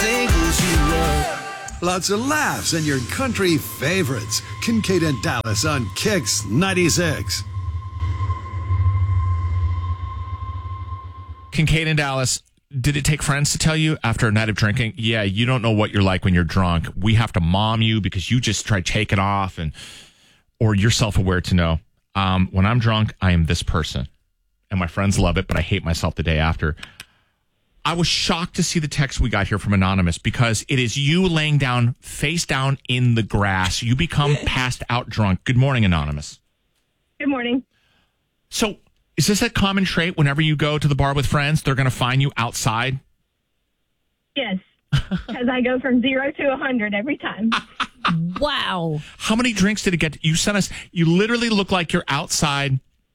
singles you wrote. Lots of laughs and your country favorites. Kincaid and Dallas on Kix 96. Kincaid and Dallas, did it take friends to tell you after a night of drinking, yeah, you don't know what you're like when you're drunk. We have to mom you because you just try to take it off, or you're self-aware to know. When I'm drunk, I am this person. And my friends love it, but I hate myself the day after. I was shocked to see the text we got here from Anonymous because it is you laying down, face down in the grass. You become passed out drunk. Good morning, Anonymous. Good morning. So is this a common trait whenever you go to the bar with friends, they're going to find you outside? Yes, because I go from 0 to 100 every time. Wow. How many drinks did it get? You sent us, you literally look like you're outside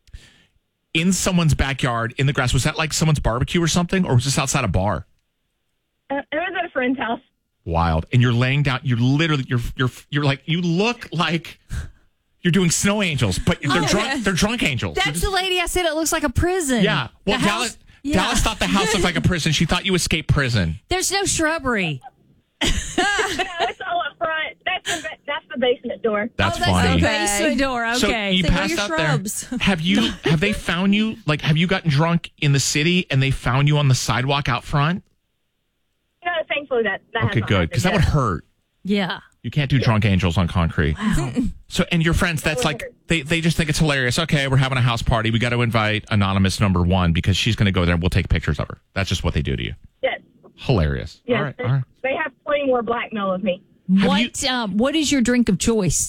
in someone's backyard in the grass. Was that like someone's barbecue or something? Or was this outside a bar? It was at a friend's house. Wild. And you're laying down, you're literally, you're like, you look like you're doing snow angels, but they're drunk angels. That's the lady I said it looks like a prison. Yeah. Well, Dallas thought the house looked like a prison. She thought you escaped prison. There's no shrubbery. No, it's all up front. That's the basement door. That's That's funny. the basement door. Okay. So you passed out there. Have they found you? Like, have you gotten drunk in the city and they found you on the sidewalk out front? No, thankfully that has Okay, not good. Because that would happened hurt. Yeah. You can't do drunk angels on concrete. Wow. So, and your friends, that's like, they just think it's hilarious. Okay, we're having a house party. We got to invite Anonymous number 1 because she's going to go there and we'll take pictures of her. That's just what they do to you. yet. Yes. Hilarious. Yes. All right. They have plenty more blackmail of me. What is your drink of choice?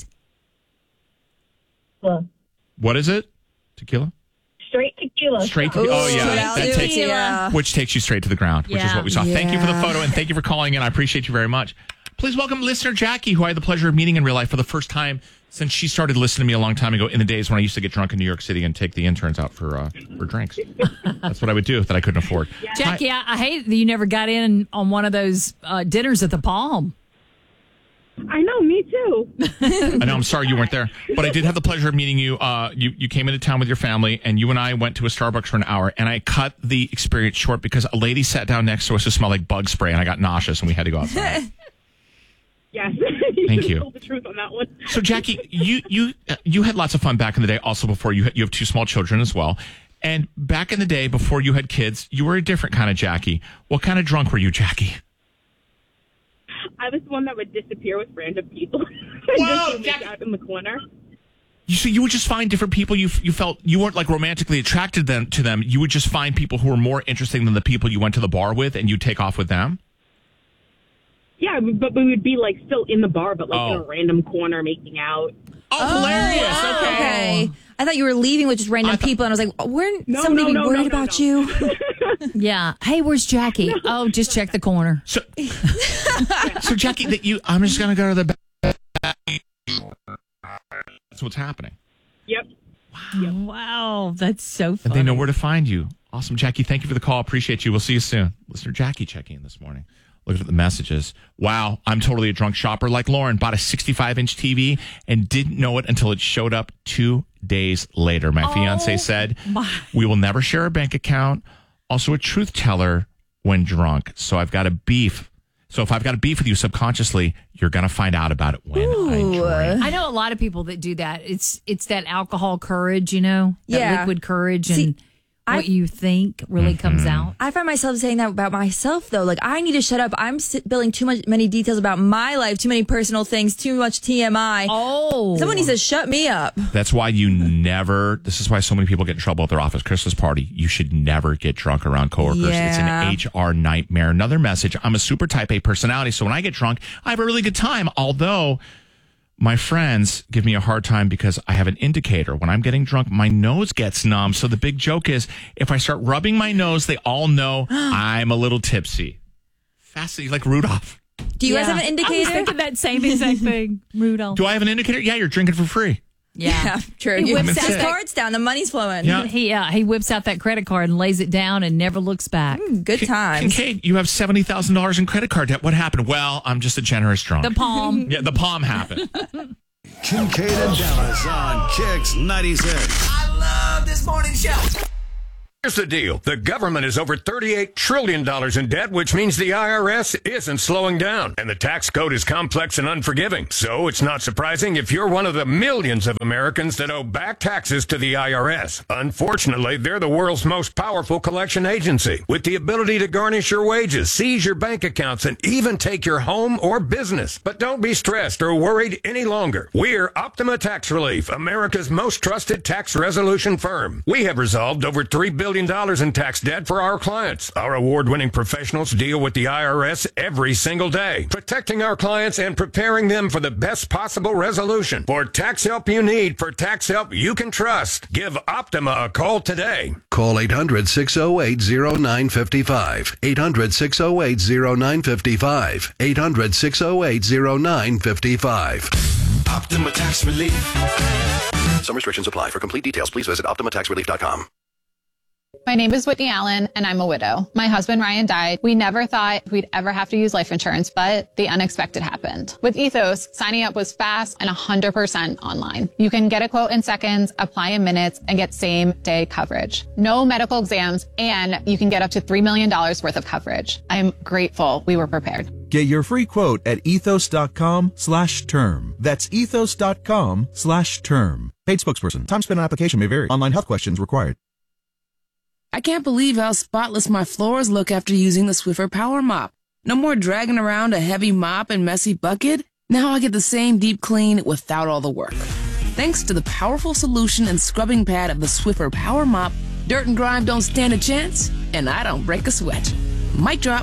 Well, What is it? Tequila? straight tequila. Straight tequila. Oh, yeah. That takes, Tequila. which takes you straight to the ground, which is what we saw. Thank you for the photo and thank you for calling in. I appreciate you very much. Please welcome listener Jackie, who I had the pleasure of meeting in real life for the first time since she started listening to me a long time ago in the days when I used to get drunk in New York City and take the interns out for drinks. That's what I would do that I couldn't afford. Jackie, I hate that you never got in on one of those dinners at the Palm. I know, me too. I know, I'm sorry you weren't there, but I did have the pleasure of meeting you. You came into town with your family, and you and I went to a Starbucks for an hour, and I cut the experience short because a lady sat down next to us who smelled like bug spray, and I got nauseous, and we had to go outside. Yes. Thank you. Told the truth on that one. So, Jackie, you had lots of fun back in the day. Also, before you have 2 small children as well, and back in the day before you had kids, you were a different kind of Jackie. What kind of drunk were you, Jackie? I was the one that would disappear with random people. Whoa, just out in the corner. So you would just find different people you felt you weren't like romantically attracted to them. You would just find people who were more interesting than the people you went to the bar with, and you'd take off with them. Yeah, but we would be like still in the bar, but like in a random corner making out. Oh, hilarious! Oh, okay. I thought you were leaving with just random people, and I was like, "Weren't somebody be worried about you?" Yeah. Hey, where's Jackie? Oh, just check the corner. So, so Jackie, I'm just gonna go to the back. That's what's happening. Yep. Wow, that's so funny. And they know where to find you. Awesome, Jackie. Thank you for the call. Appreciate you. We'll see you soon. Listener Jackie checking in this morning. Looking at the messages. Wow, I'm totally a drunk shopper like Lauren. Bought a 65-inch TV and didn't know it until it showed up 2 days later. My fiance said, we will never share a bank account. Also a truth teller when drunk. So I've got a beef. So if I've got a beef with you subconsciously, you're going to find out about it when I drink. I know a lot of people that do that. It's that alcohol courage, that liquid courage, and what you think really comes out. I find myself saying that about myself, though. Like, I need to shut up. I'm spilling many details about my life, too many personal things, too much TMI. Oh. Someone needs to shut me up. That's why this is why so many people get in trouble at their office Christmas party. You should never get drunk around coworkers. Yeah. It's an HR nightmare. Another message. I'm a super type A personality, so when I get drunk, I have a really good time. Although my friends give me a hard time because I have an indicator. When I'm getting drunk, my nose gets numb. So the big joke is if I start rubbing my nose, they all know I'm a little tipsy. Fascinating, like Rudolph. Do you guys have an indicator? I was thinking that same exact thing, Rudolph. Do I have an indicator? Yeah, you're drinking for free. Yeah, true. He You whips set out cards down. The money's flowing. Yeah. He whips out that credit card and lays it down and never looks back. Good times. Kincaid, you have $70,000 in credit card debt. What happened? Well, I'm just a generous drunk. The Palm. Yeah, the Palm happened. Kincaid and Dallas on Kix 96. I love this morning show. Here's the deal. The government is over $38 trillion in debt, which means the IRS isn't slowing down. And the tax code is complex and unforgiving. So it's not surprising if you're one of the millions of Americans that owe back taxes to the IRS. Unfortunately, they're the world's most powerful collection agency, with the ability to garnish your wages, seize your bank accounts, and even take your home or business. But don't be stressed or worried any longer. We're Optima Tax Relief, America's most trusted tax resolution firm. We have resolved over $3 billion in tax debt for our clients. Our award-winning professionals deal with the IRS every single day, protecting our clients and preparing them for the best possible resolution. For tax help you need, for tax help you can trust, give Optima a call today. Call 800-608-0955. 800-608-0955. 800-608-0955. Optima Tax Relief. Some restrictions apply. For complete details, please visit OptimaTaxRelief.com. My name is Whitney Allen, and I'm a widow. My husband, Ryan, died. We never thought we'd ever have to use life insurance, but the unexpected happened. With Ethos, signing up was fast and 100% online. You can get a quote in seconds, apply in minutes, and get same-day coverage. No medical exams, and you can get up to $3 million worth of coverage. I'm grateful we were prepared. Get your free quote at ethos.com/term. That's ethos.com/term. Paid spokesperson. Time spent on application may vary. Online health questions required. I can't believe how spotless my floors look after using the Swiffer Power Mop. No more dragging around a heavy mop and messy bucket. Now I get the same deep clean without all the work. Thanks to the powerful solution and scrubbing pad of the Swiffer Power Mop, dirt and grime don't stand a chance, and I don't break a sweat. Mic drop.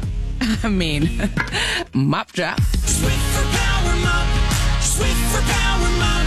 Mop drop. Swiffer Power Mop. Swiffer Power Mop.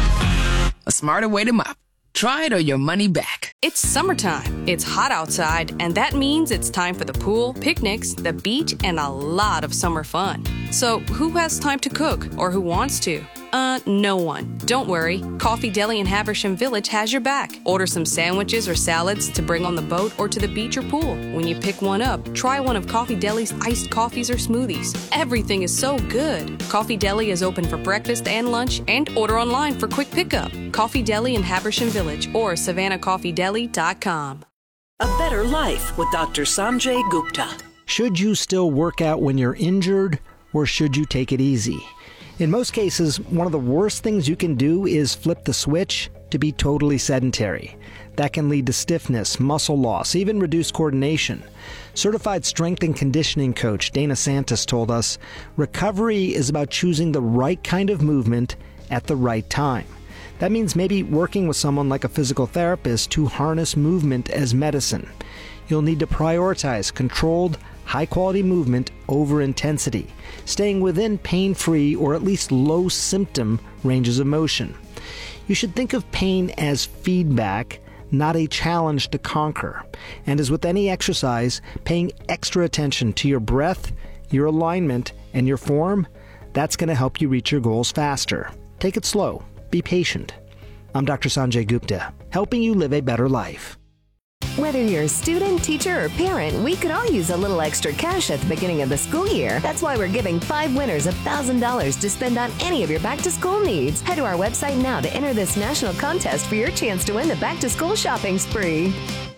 A smarter way to mop. Try it or your money back. It's summertime. It's hot outside, and that means it's time for the pool, picnics, the beach, and a lot of summer fun. So who has time to cook, or who wants to? No one. Don't worry. Coffee Deli in Haversham Village has your back. Order some sandwiches or salads to bring on the boat or to the beach or pool. When you pick one up, try one of Coffee Deli's iced coffees or smoothies. Everything is so good. Coffee Deli is open for breakfast and lunch, and order online for quick pickup. Coffee Deli in Haversham Village or SavannahCoffeeDeli.com. A Better Life with Dr. Sanjay Gupta. Should you still work out when you're injured, or should you take it easy? In most cases, one of the worst things you can do is flip the switch to be totally sedentary. That can lead to stiffness, muscle loss, even reduced coordination. Certified strength and conditioning coach Dana Santos told us, recovery is about choosing the right kind of movement at the right time. That means maybe working with someone like a physical therapist to harness movement as medicine. You'll need to prioritize controlled, high-quality movement over intensity, staying within pain-free or at least low-symptom ranges of motion. You should think of pain as feedback, not a challenge to conquer. And as with any exercise, paying extra attention to your breath, your alignment, and your form, that's going to help you reach your goals faster. Take it slow. Be patient. I'm Dr. Sanjay Gupta, helping you live a better life. Whether you're a student, teacher, or parent, we could all use a little extra cash at the beginning of the school year. That's why we're giving 5 winners $1,000 to spend on any of your back-to-school needs. Head to our website now to enter this national contest for your chance to win the back-to-school shopping spree.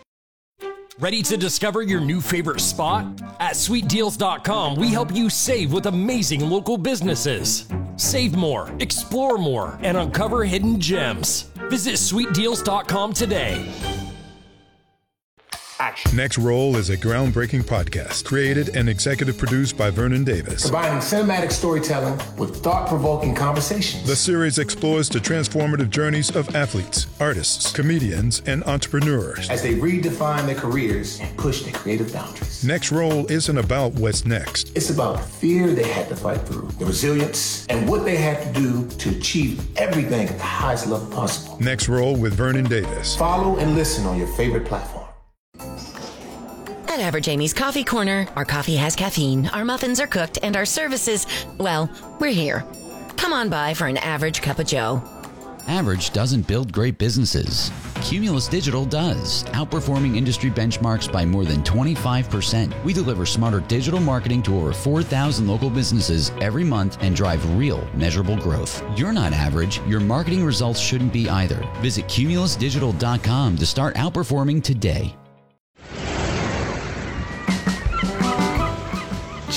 Ready to discover your new favorite spot? At SweetDeals.com, we help you save with amazing local businesses. Save more, explore more, and uncover hidden gems. Visit SweetDeals.com today. Action. Next Roll is a groundbreaking podcast created and executive produced by Vernon Davis. Combining cinematic storytelling with thought-provoking conversations. The series explores the transformative journeys of athletes, artists, comedians, and entrepreneurs as they redefine their careers and push their creative boundaries. Next Roll isn't about what's next. It's about the fear they had to fight through, the resilience, and what they had to do to achieve everything at the highest level possible. Next Roll with Vernon Davis. Follow and listen on your favorite platform. At Average Amy's Coffee Corner, our coffee has caffeine, our muffins are cooked, and our services, well, we're here. Come on by for an average cup of joe. Average doesn't build great businesses. Cumulus Digital does, outperforming industry benchmarks by more than 25%. We deliver smarter digital marketing to over 4,000 local businesses every month and drive real, measurable growth. You're not average. Your marketing results shouldn't be either. Visit cumulusdigital.com to start outperforming today.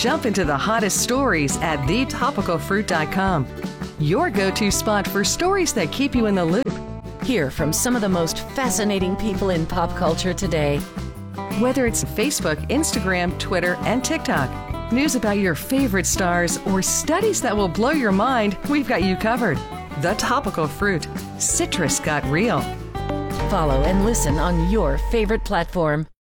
Jump into the hottest stories at thetopicalfruit.com. Your go-to spot for stories that keep you in the loop. Hear from some of the most fascinating people in pop culture today. Whether it's Facebook, Instagram, Twitter, and TikTok, news about your favorite stars, or studies that will blow your mind, we've got you covered. The Topical Fruit. Citrus got real. Follow and listen on your favorite platform.